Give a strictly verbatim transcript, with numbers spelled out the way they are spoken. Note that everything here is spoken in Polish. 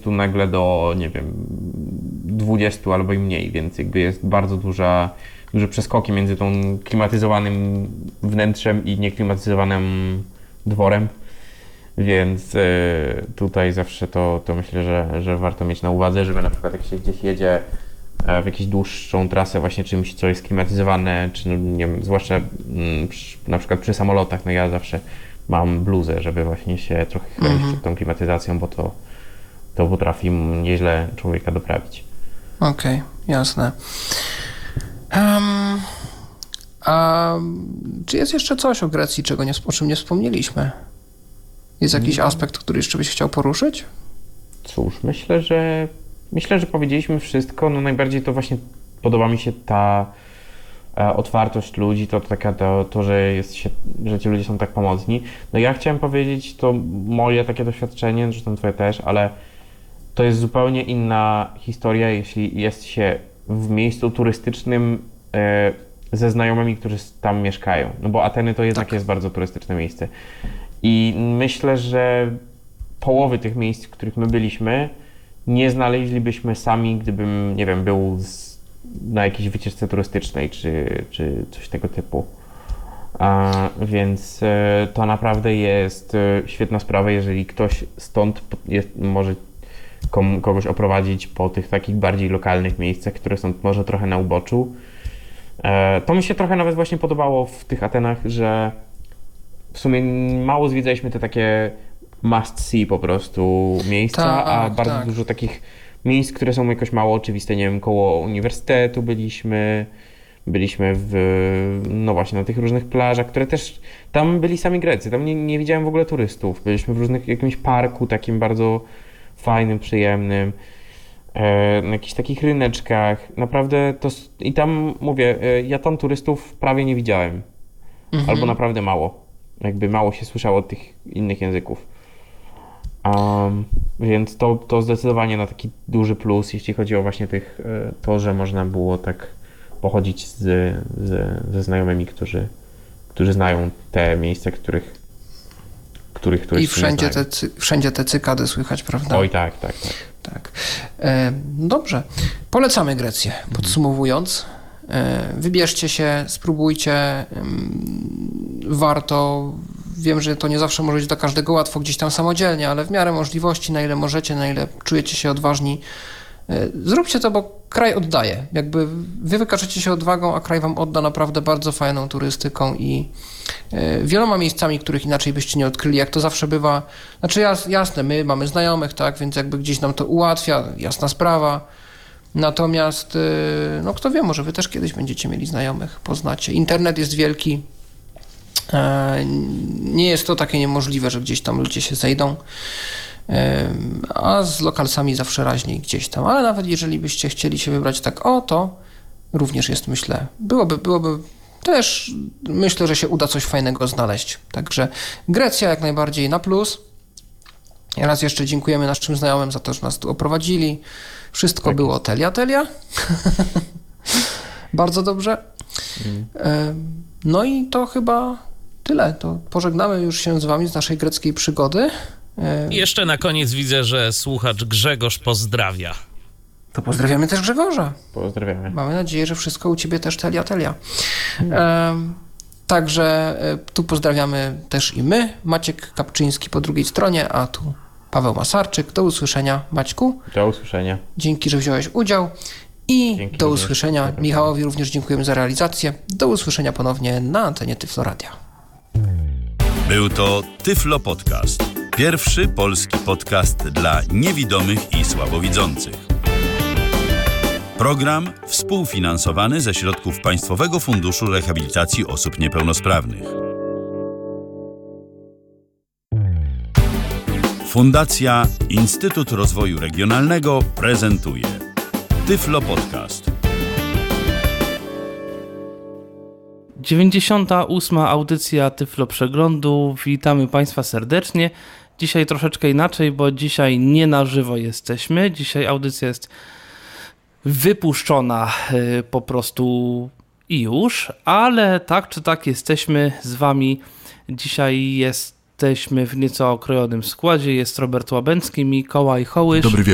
trzydziestu nagle do, nie wiem, dwudziestu albo i mniej, więc jakby jest bardzo duża, duże przeskoki między tą klimatyzowanym wnętrzem i nieklimatyzowanym dworem, więc y, tutaj zawsze to, to myślę, że, że warto mieć na uwadze, żeby na przykład jak się gdzieś jedzie w jakąś dłuższą trasę właśnie czymś, co jest klimatyzowane, czy no, nie wiem, zwłaszcza mm, przy, na przykład przy samolotach, no ja zawsze mam bluzę, żeby właśnie się trochę chronić Mhm. przed tą klimatyzacją, bo to, to potrafi nieźle człowieka doprawić. Okej, okay, jasne. Um, a czy jest jeszcze coś o Grecji, czego nie, o czym nie wspomnieliśmy? Jest jakiś aspekt, który jeszcze byś chciał poruszyć? Cóż, myślę, że myślę, że powiedzieliśmy wszystko. No najbardziej to właśnie podoba mi się ta e, otwartość ludzi, to, to, taka, to, to że, jest się, że ci ludzie są tak pomocni. No ja chciałem powiedzieć, to moje takie doświadczenie, zresztą twoje też, ale to jest zupełnie inna historia, jeśli jest się w miejscu turystycznym e, ze znajomymi, którzy tam mieszkają. No bo Ateny to jednak tak. jest bardzo turystyczne miejsce. I myślę, że połowy tych miejsc, w których my byliśmy, nie znaleźlibyśmy sami, gdybym, nie wiem, był z, na jakiejś wycieczce turystycznej, czy, czy coś tego typu. A, więc e, to naprawdę jest e, świetna sprawa, jeżeli ktoś stąd jest, może kom, kogoś oprowadzić po tych takich bardziej lokalnych miejscach, które są może trochę na uboczu. E, to mi się trochę nawet właśnie podobało w tych Atenach, że w sumie mało zwiedzaliśmy te takie must see po prostu miejsca, tak, a bardzo tak. dużo takich miejsc, które są jakoś mało oczywiste, nie wiem, koło uniwersytetu byliśmy, byliśmy w, no właśnie na tych różnych plażach, które też, tam byli sami Grecy, tam nie, nie widziałem w ogóle turystów, byliśmy w różnych, jakimś parku takim bardzo fajnym, przyjemnym, e, na jakichś takich ryneczkach, naprawdę to, i tam mówię, e, ja tam turystów prawie nie widziałem, mhm. albo naprawdę mało, jakby mało się słyszało tych innych języków. Um, więc to, to zdecydowanie na taki duży plus, jeśli chodzi o właśnie tych, to, że można było tak pochodzić z, z, ze znajomymi, którzy, którzy znają te miejsca, których, których, których I wszędzie te, wszędzie te cykady słychać, prawda? Oj tak, tak, tak. tak. E, dobrze. Polecamy Grecję, podsumowując. E, wybierzcie się, spróbujcie. Warto. Wiem, że to nie zawsze może być dla każdego łatwo gdzieś tam samodzielnie, ale w miarę możliwości, na ile możecie, na ile czujecie się odważni, zróbcie to, bo kraj oddaje. Jakby wy wykażecie się odwagą, a kraj wam odda naprawdę bardzo fajną turystyką i wieloma miejscami, których inaczej byście nie odkryli, jak to zawsze bywa. Znaczy jasne, my mamy znajomych, tak, więc jakby gdzieś nam to ułatwia, jasna sprawa. Natomiast, no kto wie, może wy też kiedyś będziecie mieli znajomych, poznacie. Internet jest wielki. Nie jest to takie niemożliwe, że gdzieś tam ludzie się zejdą, a z lokalsami zawsze raźniej gdzieś tam, ale nawet jeżeli byście chcieli się wybrać tak o, to również jest, myślę, byłoby, byłoby też, myślę, że się uda coś fajnego znaleźć. Także Grecja jak najbardziej na plus. Raz jeszcze dziękujemy naszym znajomym za to, że nas tu oprowadzili. Wszystko tak było jest. telia, telia. Bardzo dobrze. Mm. No i to chyba tyle. To pożegnamy już się z wami z naszej greckiej przygody. I jeszcze na koniec widzę, że słuchacz Grzegorz pozdrawia. To pozdrawiamy też Grzegorza. Pozdrawiamy. Mamy nadzieję, że wszystko u ciebie też telia, telia. Hmm. Także tu pozdrawiamy też i my. Maciek Kapczyński po drugiej stronie, a tu Paweł Masarczyk. Do usłyszenia, Maćku. Do usłyszenia. Dzięki, że wziąłeś udział. I Dzięki do również. usłyszenia. Zapraszam. Michałowi również dziękujemy za realizację. Do usłyszenia ponownie na antenie Tyflo Radia. Był to Tyflo Podcast. Pierwszy polski podcast dla niewidomych i słabowidzących. Program współfinansowany ze środków Państwowego Funduszu Rehabilitacji Osób Niepełnosprawnych. Fundacja Instytut Rozwoju Regionalnego prezentuje Tyflo Podcast. dziewięćdziesiąta ósma audycja Tyflo Przeglądu. Witamy Państwa serdecznie. Dzisiaj troszeczkę inaczej, bo dzisiaj nie na żywo jesteśmy. Dzisiaj audycja jest wypuszczona yy, po prostu i już, ale tak czy tak jesteśmy z Wami. Dzisiaj jesteśmy w nieco okrojonym składzie. Jest Robert Łabęcki, Mikołaj Hołysz. Dobry wieczór.